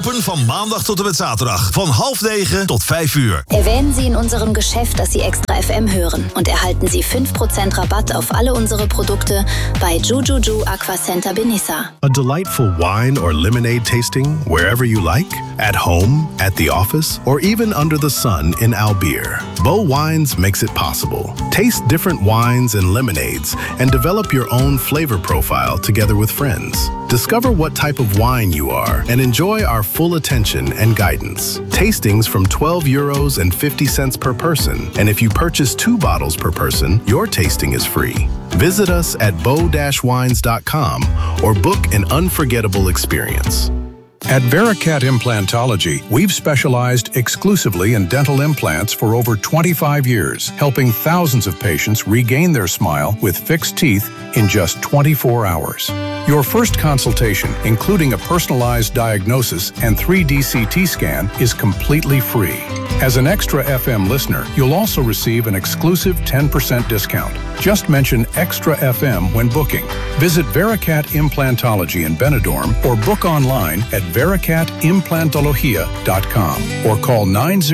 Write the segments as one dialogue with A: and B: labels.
A: Open van maandag tot en met zaterdag. Van 8:30 tot 5:00.
B: Erwähnen Sie in unserem Geschäft, dass Sie Extra FM hören und erhalten Sie 5% Rabatt auf alle unsere Produkte bei Jujuju Aquacenter Benissa.
C: A delightful wine or lemonade tasting wherever you like, at home, at the office, or even under the sun in Albeer. Bo Wines makes it possible. Taste different wines and lemonades and develop your own flavor profile together with friends. Discover what type of wine you are and enjoy our full attention and guidance. Tastings from €12.50 per person. And if you purchase 2 bottles per person, your tasting is free. Visit us at bo-wines.com or book an unforgettable experience.
D: At Vericat Implantology, we've specialized exclusively in dental implants for over 25 years, helping thousands of patients regain their smile with fixed teeth in just 24 hours. Your first consultation, including a personalized diagnosis and 3D CT scan, is completely free. As an Extra FM listener, you'll also receive an exclusive 10% discount. Just mention Extra FM when booking. Visit Vericat Implantology in Benidorm or book online at vericatimplantologia.com or call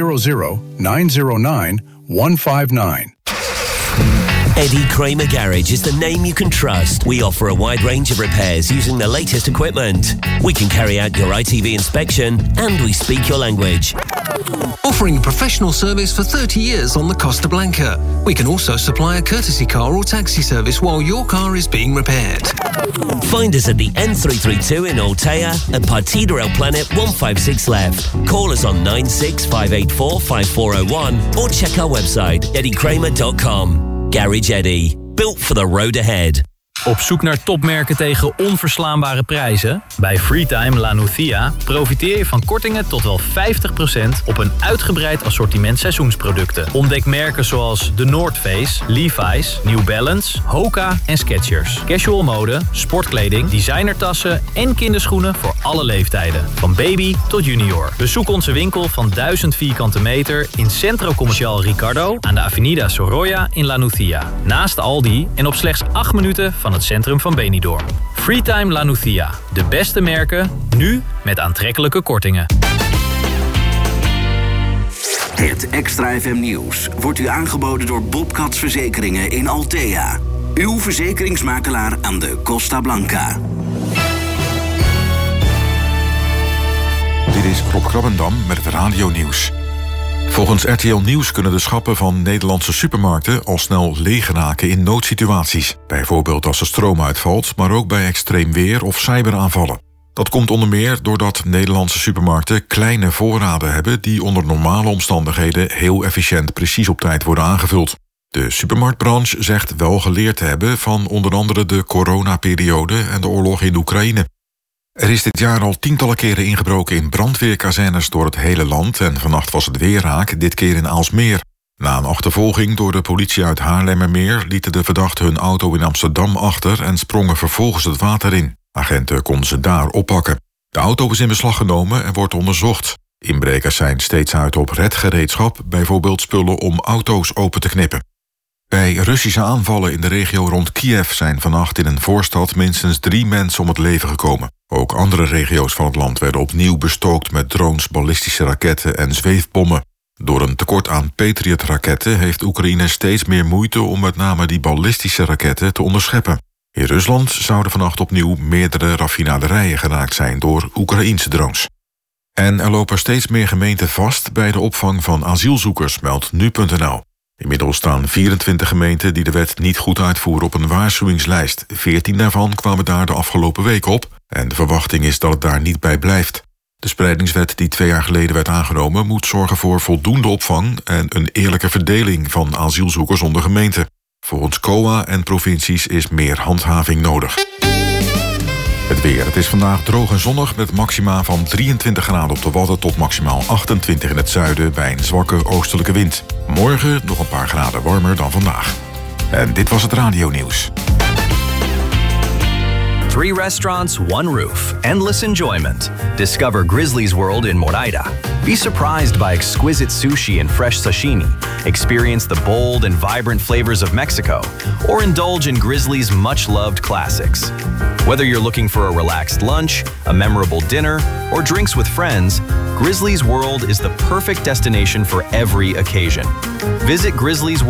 D: 900-909-159.
E: Eddie Kramer Garage is the name you can trust. We offer a wide range of repairs using the latest equipment. We can carry out your ITV inspection and we speak your language.
F: Offering professional service for 30 years on the Costa Blanca. We can also supply a courtesy car or taxi service while your car is being repaired.
E: Find us at the N332 in Altea at Partida El Planet 156 left. Call us on 965845401 or check our website eddykramer.com. Garage Eddie, built for the road ahead.
G: Op zoek naar topmerken tegen onverslaanbare prijzen? Bij Freetime La Nucia profiteer je van kortingen tot wel 50% op een uitgebreid assortiment seizoensproducten. Ontdek merken zoals de North Face, Levi's, New Balance, Hoka en Skechers. Casual mode, sportkleding, designertassen en kinderschoenen voor alle leeftijden. Van baby tot junior. Bezoek onze winkel van 1000 vierkante meter in Centro Comercial Ricardo aan de Avenida Sorolla in La Nucia. Naast Aldi en op slechts 8 minuten van het centrum van Benidorm. Freetime La Nucia. De beste merken, nu met aantrekkelijke kortingen.
H: Het Extra FM Nieuws wordt u aangeboden door Bobcats Verzekeringen in Altea. Uw verzekeringsmakelaar aan de Costa Blanca.
I: Dit is Rob Krabbendam met het radionieuws. Volgens RTL Nieuws kunnen de schappen van Nederlandse supermarkten al snel leeg raken in noodsituaties. Bijvoorbeeld als er stroom uitvalt, maar ook bij extreem weer of cyberaanvallen. Dat komt onder meer doordat Nederlandse supermarkten kleine voorraden hebben die onder normale omstandigheden heel efficiënt precies op tijd worden aangevuld. De supermarktbranche zegt wel geleerd te hebben van onder andere de coronaperiode en de oorlog in Oekraïne. Er is dit jaar al tientallen keren ingebroken in brandweerkazernes door het hele land en vannacht was het weer raak, dit keer in Aalsmeer. Na een achtervolging door de politie uit Haarlemmermeer lieten de verdachten hun auto in Amsterdam achter en sprongen vervolgens het water in. Agenten konden ze daar oppakken. De auto is in beslag genomen en wordt onderzocht. Inbrekers zijn steeds uit op redgereedschap, bijvoorbeeld spullen om auto's open te knippen. Bij Russische aanvallen in de regio rond Kiev zijn vannacht in een voorstad minstens 3 mensen om het leven gekomen. Ook andere regio's van het land werden opnieuw bestookt met drones, ballistische raketten en zweefbommen. Door een tekort aan Patriot-raketten heeft Oekraïne steeds meer moeite om met name die ballistische raketten te onderscheppen. In Rusland zouden vannacht opnieuw meerdere raffinaderijen geraakt zijn door Oekraïense drones. En er lopen steeds meer gemeenten vast bij de opvang van asielzoekers, meldt nu.nl. Inmiddels staan 24 gemeenten die de wet niet goed uitvoeren op een waarschuwingslijst. 14 daarvan kwamen daar de afgelopen week op en de verwachting is dat het daar niet bij blijft. De spreidingswet die 2 jaar geleden werd aangenomen moet zorgen voor voldoende opvang en een eerlijke verdeling van asielzoekers onder gemeenten. Volgens COA en provincies is meer handhaving nodig. Het weer. Het is vandaag droog en zonnig met maxima van 23 graden op de Wadden tot maximaal 28 in het zuiden bij een zwakke oostelijke wind. Morgen nog een paar graden warmer dan vandaag. En dit was het radionieuws.
J: 3 restaurants, 1 roof. Endless enjoyment. Discover Grizzly's World in Moraira. Be surprised by exquisite sushi and fresh sashimi. Experience the bold and vibrant flavors of Mexico. Or indulge in Grizzly's much-loved classics. Whether you're looking for a relaxed lunch, a memorable dinner, or drinks with friends, Grizzly's World is the perfect destination for every occasion. Visit Grizzly's